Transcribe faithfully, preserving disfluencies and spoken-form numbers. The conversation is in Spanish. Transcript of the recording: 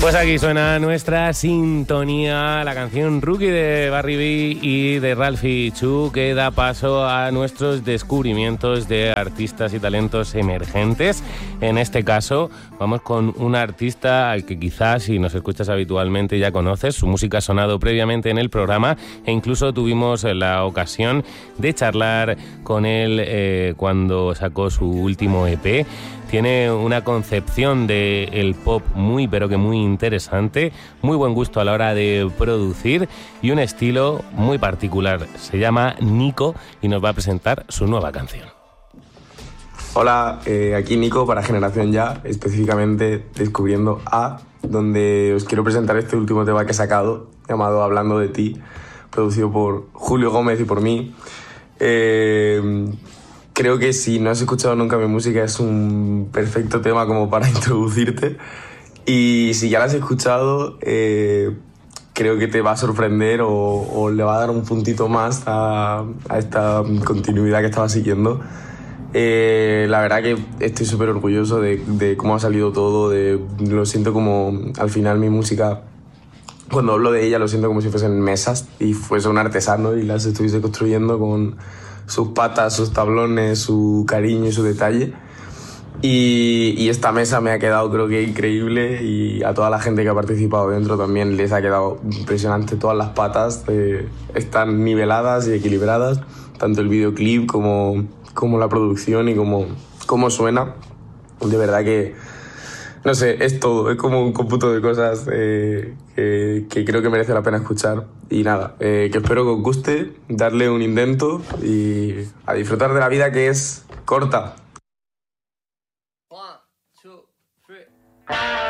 Pues aquí suena nuestra sintonía, la canción Rookie de Barry B y de Ralphie Chu, que da paso a nuestros descubrimientos de artistas y talentos emergentes. En este caso, vamos con un artista al que quizás, si nos escuchas habitualmente, ya conoces. Su música ha sonado previamente en el programa e incluso tuvimos la ocasión de charlar con él eh, cuando sacó su último E P. Tiene una concepción del pop muy, pero que muy interesante, muy buen gusto a la hora de producir y un estilo muy particular. Se llama Nico y nos va a presentar su nueva canción. Hola, eh, aquí Nico para Generación Ya, específicamente descubriendo A, donde os quiero presentar este último tema que he sacado, llamado Hablando de Ti, producido por Julio Gómez y por mí. Eh... Creo que si no has escuchado nunca mi música es un perfecto tema como para introducirte. Y si ya la has escuchado, eh, creo que te va a sorprender o, o le va a dar un puntito más a, a esta continuidad que estaba siguiendo. Eh, la verdad que estoy súper orgulloso de, de cómo ha salido todo. De, lo siento como al final mi música, cuando hablo de ella, lo siento como si fuesen mesas y fuese un artesano y las estuviese construyendo con sus patas, sus tablones, su cariño y su detalle. Y, y esta mesa me ha quedado, creo que increíble, y a toda la gente que ha participado dentro también les ha quedado impresionante. Todas las patas eh, están niveladas y equilibradas, tanto el videoclip como, como la producción y como, como suena. De verdad que, no sé, es todo, es como un cómputo de cosas eh, que, que creo que merece la pena escuchar. Y nada, eh, que espero que os guste, darle un intento y a disfrutar de la vida, que es corta. One, two, three.